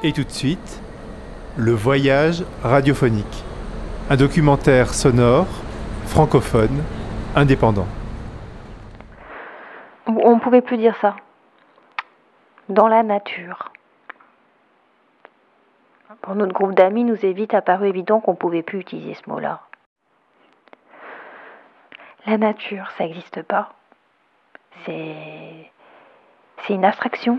Et tout de suite, le voyage radiophonique. Un documentaire sonore, francophone, indépendant. On ne pouvait plus dire ça. Dans la nature. Pour notre groupe d'amis, il nous est vite apparu évident qu'on ne pouvait plus utiliser ce mot-là. La nature, ça n'existe pas. C'est une abstraction.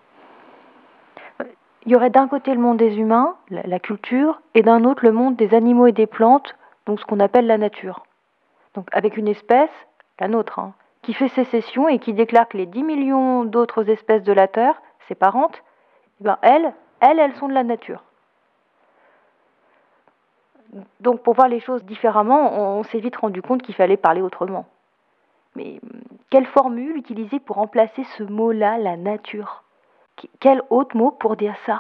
Il y aurait d'un côté le monde des humains, la culture, et d'un autre le monde des animaux et des plantes, donc ce qu'on appelle la nature. Donc avec une espèce, la nôtre, qui fait sécession et qui déclare que les 10 millions d'autres espèces de la Terre, ses parentes, elles sont de la nature. Donc pour voir les choses différemment, on s'est vite rendu compte qu'il fallait parler autrement. Mais quelle formule utiliser pour remplacer ce mot-là, la nature ? Quel autre mot pour dire ça ?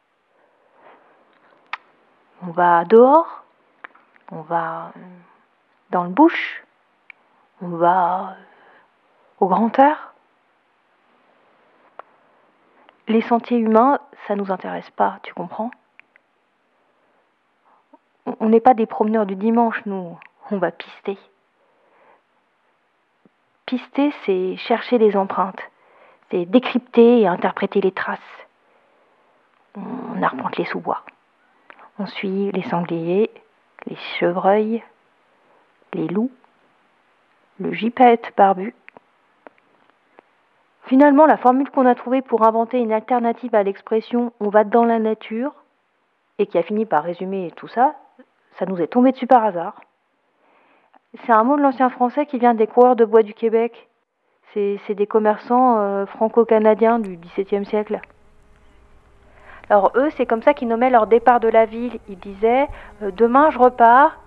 On va dehors, on va dans le bush, on va au grand air. Les sentiers humains, ça nous intéresse pas, tu comprends ? On n'est pas des promeneurs du dimanche, nous, on va pister. Pister, c'est chercher les empreintes, c'est décrypter et interpréter les traces. On arpente les sous-bois. On suit les sangliers, les chevreuils, les loups, le gypaète barbu. Finalement, la formule qu'on a trouvée pour inventer une alternative à l'expression « on va dans la nature » et qui a fini par résumer tout ça, ça nous est tombé dessus par hasard. C'est un mot de l'ancien français qui vient des coureurs de bois du Québec. C'est des commerçants franco-canadiens du XVIIe siècle. Alors eux, c'est comme ça qu'ils nommaient leur départ de la ville. Ils disaient « demain je repars